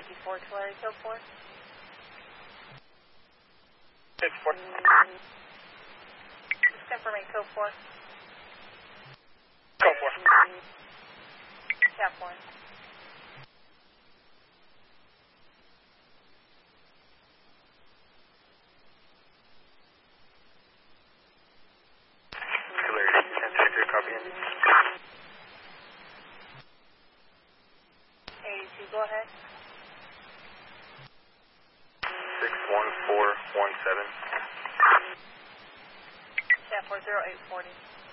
54 Tulare, code 4. 54. Just confirming code 4. Code 4. Cap 1. Tulare, 10-3, copy in. 82, go ahead. 61417. Cap 40840.